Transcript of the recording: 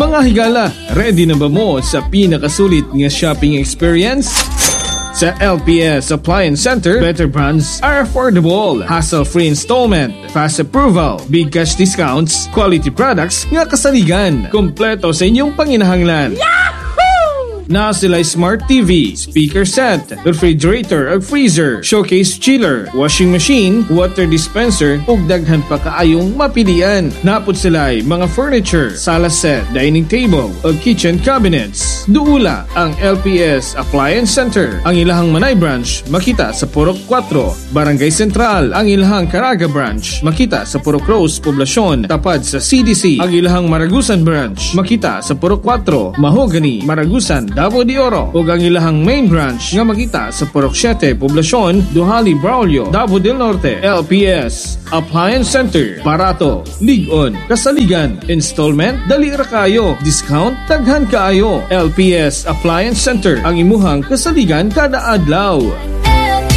Mga higala, ready na ba mo sa pinakasulit nga shopping experience? Sa LPS Appliance Center, better brands are affordable, hassle-free installment, fast approval, big cash discounts, quality products nga kasaligan, kompleto sa inyong panginahanglan. Na sila Smart TV, speaker set, refrigerator ug freezer, showcase chiller, washing machine, water dispenser ug daghan pa kaayong mapilian. Napod sila mga furniture, sala set, dining table ug kitchen cabinets. Duula ang LPS Appliance Center. Ang ilahang Manay branch makita sa Purok 4, Barangay Central. Ang ilahang Caraga branch makita sa Purok Rose, Poblacion, tapad sa CDC. Ang ilahang Maragusan branch makita sa Purok 4, Mahogany, Maragusan, Davao de Oro. Ug ang ilahang main branch nga makita sa Purok 7, Poblacion, Duhali, Braulio, Davao del Norte. LPS Appliance Center. Barato, ligon, kasaligan, installment, dali ra kayo, discount, daghan kaayo. LPS Appliance Center, ang imuhang kasaligan kada adlaw.